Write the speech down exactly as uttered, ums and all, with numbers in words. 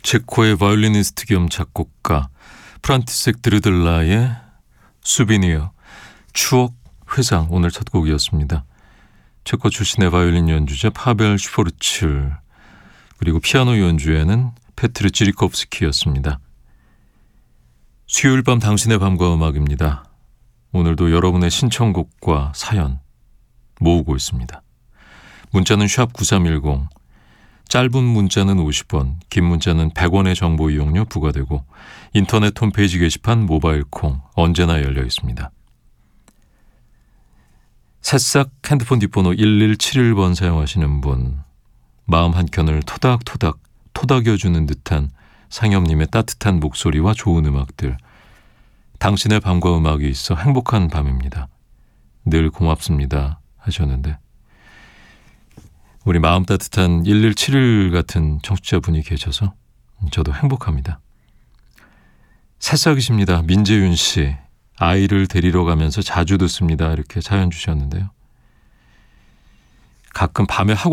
체코의 바이올리니스트 겸 작곡가 프란티섹 드르들라의 수비니어 추억 회상, 오늘 첫 곡이었습니다. 체코 출신의 바이올린 연주자 파벨 슈포르츠, 그리고 피아노 연주에는 페트르 지리콥스키였습니다. 수요일 밤 당신의 밤과 음악입니다. 오늘도 여러분의 신청곡과 사연 모으고 있습니다. 문자는 샵 구삼일공, 짧은 문자는 오십 원, 긴 문자는 백 원의 정보 이용료 부과되고 인터넷 홈페이지 게시판 모바일 콩 언제나 열려 있습니다. 새싹 핸드폰 뒷번호 일일칠일 번 사용하시는 분, 마음 한켠을 토닥토닥 토닥여주는 듯한 상엽님의 따뜻한 목소리와 좋은 음악들, 당신의 밤과 음악이 있어 행복한 밤입니다. 늘 고맙습니다 하셨는데, 우리 마음 따뜻한 일일칠일 같은 청취자분이 계셔서 저도 행복합니다. 새싹이십니다. 민재윤 씨, 아이를 데리러 가면서 자주 듣습니다. 이렇게 사연 주셨는데요. 가끔 밤에 하고